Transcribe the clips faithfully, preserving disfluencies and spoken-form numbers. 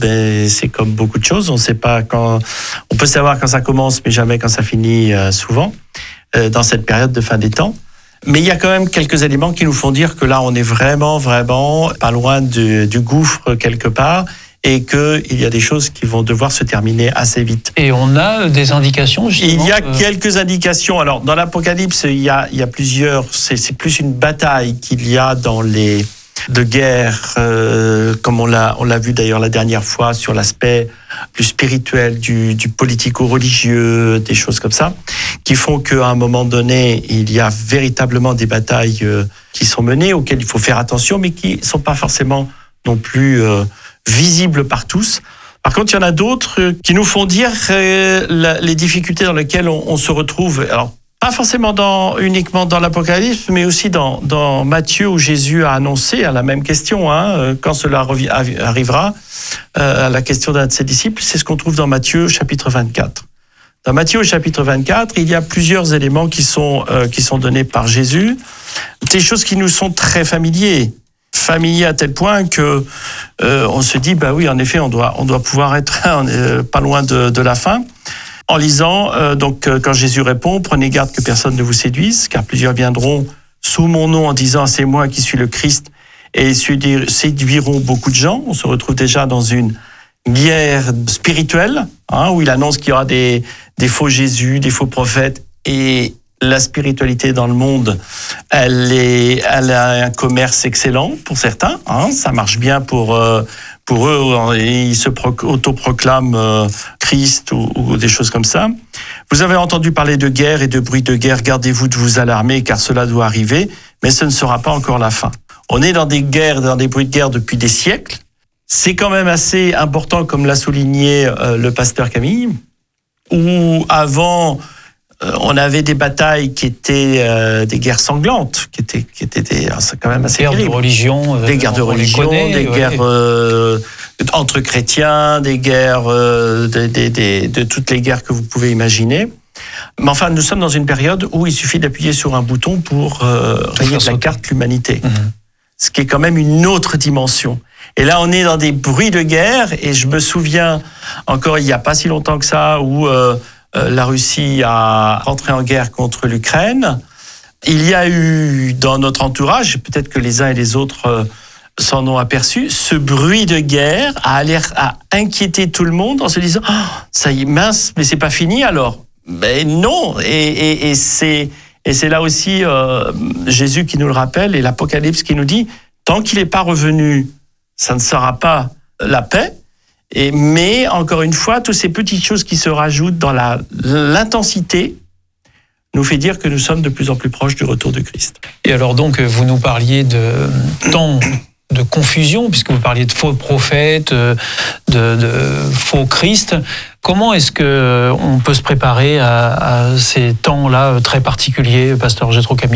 ben, c'est comme beaucoup de choses. On sait pas quand, on peut savoir quand ça commence, mais jamais quand ça finit, euh, souvent, euh, dans cette période de fin des temps. Mais il y a quand même quelques éléments qui nous font dire que là, on est vraiment, vraiment pas loin du, du gouffre quelque part, et qu'il y a des choses qui vont devoir se terminer assez vite. Et on a des indications, justement. Il y a euh... quelques indications. Alors, dans l'Apocalypse, il y a, il y a plusieurs... C'est, c'est plus une bataille qu'il y a dans les... de guerre, euh, comme on l'a, on l'a vu d'ailleurs la dernière fois, sur l'aspect plus spirituel du, du politico-religieux, des choses comme ça, qui font qu'à un moment donné, il y a véritablement des batailles euh, qui sont menées, auxquelles il faut faire attention, mais qui ne sont pas forcément non plus... Euh, visible par tous. Par contre, il y en a d'autres qui nous font dire euh, la, les difficultés dans lesquelles on, on se retrouve. Alors, pas forcément dans, uniquement dans l'Apocalypse, mais aussi dans, dans Matthieu, où Jésus a annoncé à la même question, hein, quand cela revi- arrivera, euh, à la question d'un de ses disciples. C'est ce qu'on trouve dans Matthieu, chapitre vingt-quatre. Dans Matthieu, chapitre vingt-quatre, il y a plusieurs éléments qui sont, euh, qui sont donnés par Jésus. Des choses qui nous sont très familiers. familier à tel point que euh, on se dit bah oui, en effet, on doit on doit pouvoir être euh, pas loin de, de la fin. En lisant euh, donc euh, quand Jésus répond, prenez garde que personne ne vous séduise, car plusieurs viendront sous mon nom en disant c'est moi qui suis le Christ, et séduiront beaucoup de gens. On se retrouve déjà dans une guerre spirituelle, hein, où il annonce qu'il y aura des des faux Jésus, des faux prophètes, et la spiritualité dans le monde, elle, est, elle a un commerce excellent pour certains. Hein, ça marche bien pour, euh, pour eux. Ils se pro- autoproclament euh, Christ ou, ou des choses comme ça. Vous avez entendu parler de guerre et de bruit de guerre. Gardez-vous de vous alarmer, car cela doit arriver, mais ce ne sera pas encore la fin. On est dans des guerres, dans des bruits de guerre depuis des siècles. C'est quand même assez important, comme l'a souligné euh, le pasteur Camille, où avant... on avait des batailles qui étaient euh, des guerres sanglantes, qui étaient, qui étaient des, c'est quand même assez guerres terrible. de religion, euh, des guerres de religion, connaît, des ouais. guerres euh, entre chrétiens, des guerres, euh, des, des, des, de toutes les guerres que vous pouvez imaginer. Mais enfin, nous sommes dans une période où il suffit d'appuyer sur un bouton pour euh, rayer de la carte l'humanité. Mmh. Ce qui est quand même une autre dimension. Et là, on est dans des bruits de guerre, et je me souviens encore il n'y a pas si longtemps que ça, où euh, la Russie a rentré en guerre contre l'Ukraine. Il y a eu dans notre entourage, peut-être que les uns et les autres s'en ont aperçu, ce bruit de guerre a l'air à inquiéter tout le monde en se disant oh, ça y est, mince, mais c'est pas fini alors. Ben non, et, et, et, c'est, et c'est là aussi euh, Jésus qui nous le rappelle, et l'Apocalypse qui nous dit tant qu'il n'est pas revenu, ça ne sera pas la paix. Et, mais, encore une fois, toutes ces petites choses qui se rajoutent dans la, l'intensité nous fait dire que nous sommes de plus en plus proches du retour de Christ. Et alors donc, vous nous parliez de temps de confusion, puisque vous parliez de faux prophètes, de, de faux Christ. Comment est-ce qu'on peut se préparer à, à ces temps-là très particuliers, pasteur Jétro Camille ?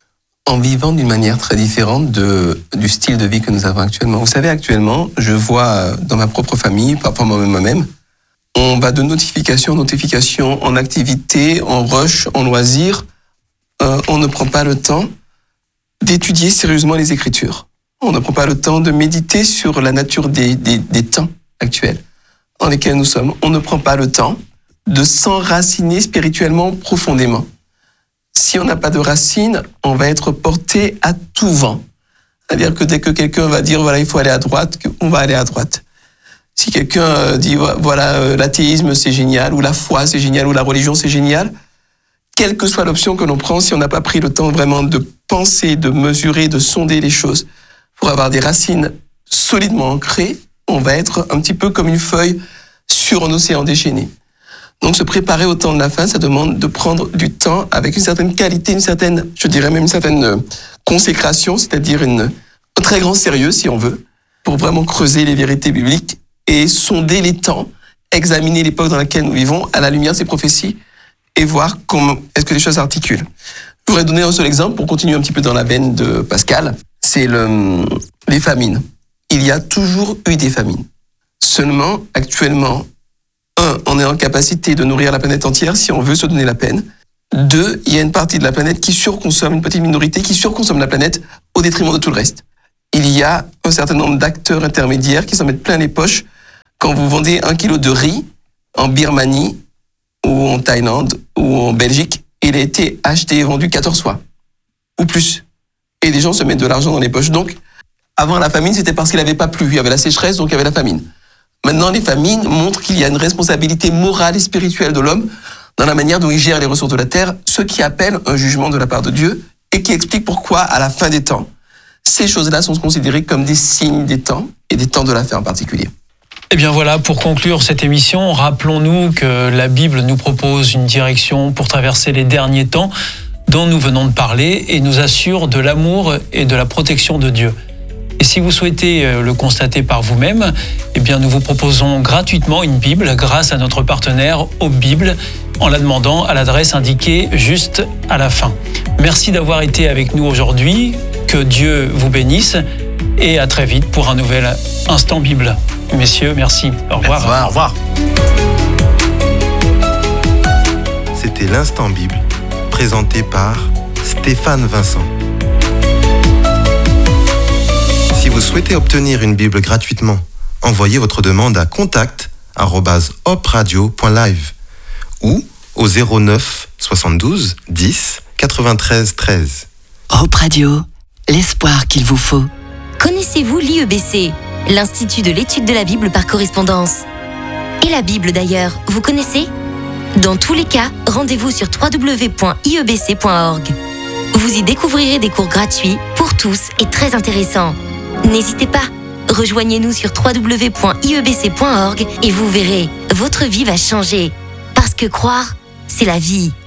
En vivant d'une manière très différente de, du style de vie que nous avons actuellement. Vous savez, actuellement, je vois dans ma propre famille, parfois moi-même, on va de notification en notification, en activité, en rush, en loisir. Euh, on ne prend pas le temps d'étudier sérieusement les Écritures. On ne prend pas le temps de méditer sur la nature des, des, des temps actuels dans lesquels nous sommes. On ne prend pas le temps de s'enraciner spirituellement profondément. Si on n'a pas de racines, on va être porté à tout vent. C'est-à-dire que dès que quelqu'un va dire, voilà, il faut aller à droite, on va aller à droite. Si quelqu'un dit, voilà, l'athéisme c'est génial, ou la foi c'est génial, ou la religion c'est génial, quelle que soit l'option que l'on prend, si on n'a pas pris le temps vraiment de penser, de mesurer, de sonder les choses, pour avoir des racines solidement ancrées, on va être un petit peu comme une feuille sur un océan déchaîné. Donc, se préparer au temps de la fin, ça demande de prendre du temps avec une certaine qualité, une certaine, je dirais même une certaine consécration, c'est-à-dire une, un très grand sérieux, si on veut, pour vraiment creuser les vérités bibliques et sonder les temps, examiner l'époque dans laquelle nous vivons à la lumière de ces prophéties et voir comment est-ce que les choses s'articulent. Je voudrais donner un seul exemple pour continuer un petit peu dans la veine de Pascal, c'est le, les famines. Il y a toujours eu des famines. Seulement, actuellement, un, on est en capacité de nourrir la planète entière si on veut se donner la peine. Deux, il y a une partie de la planète qui surconsomme, une petite minorité qui surconsomme la planète au détriment de tout le reste. Il y a un certain nombre d'acteurs intermédiaires qui s'en mettent plein les poches quand vous vendez un kilo de riz en Birmanie ou en Thaïlande ou en Belgique, il a été acheté et vendu quatorze fois ou plus. Et les gens se mettent de l'argent dans les poches. Donc, avant la famine, c'était parce qu'il n'avait pas plu. Il y avait la sécheresse, donc il y avait la famine. Maintenant, les famines montrent qu'il y a une responsabilité morale et spirituelle de l'homme dans la manière dont il gère les ressources de la terre, ce qui appelle un jugement de la part de Dieu et qui explique pourquoi, à la fin des temps, ces choses-là sont considérées comme des signes des temps et des temps de la fin en particulier. Eh bien voilà, pour conclure cette émission, rappelons-nous que la Bible nous propose une direction pour traverser les derniers temps dont nous venons de parler et nous assure de l'amour et de la protection de Dieu. Et si vous souhaitez le constater par vous-même, eh bien nous vous proposons gratuitement une Bible grâce à notre partenaire Hope Bible en la demandant à l'adresse indiquée juste à la fin. Merci d'avoir été avec nous aujourd'hui. Que Dieu vous bénisse et à très vite pour un nouvel Instant Bible. Messieurs, merci. Au revoir. Merci. Au revoir. C'était l'Instant Bible, présenté par Stéphane Vincent. Si vous souhaitez obtenir une Bible gratuitement, envoyez votre demande à contact arobase hope radio point live ou au zéro neuf soixante-douze dix quatre-vingt-treize treize. Hope Radio, l'espoir qu'il vous faut. Connaissez-vous l'I E B C, l'Institut de l'étude de la Bible par correspondance? Et la Bible d'ailleurs, vous connaissez? Dans tous les cas, rendez-vous sur w w w point i e b c point org. Vous y découvrirez des cours gratuits pour tous et très intéressants. N'hésitez pas, rejoignez-nous sur w w w point i e b c point org et vous verrez, votre vie va changer. Parce que croire, c'est la vie.